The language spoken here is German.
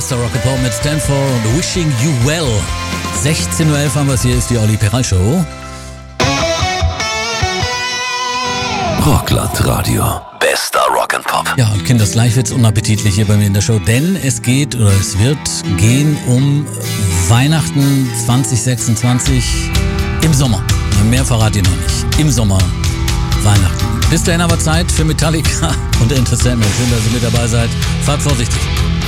Bester Rock and Pop mit Stanford und Wishing You Well. 16.11 Uhr haben wir es, hier ist die Olli Peral Show. Rockland Radio. Bester Rock and Pop. Ja, und Kinders, gleich wird's unappetitlich hier bei mir in der Show, denn es geht oder es wird gehen um Weihnachten 2026 im Sommer. Mehr verrate ich noch nicht. Im Sommer, Weihnachten. Bis dahin aber Zeit für Metallica und Enter Sandman. Schön, dass ihr mit dabei seid. Fahrt vorsichtig.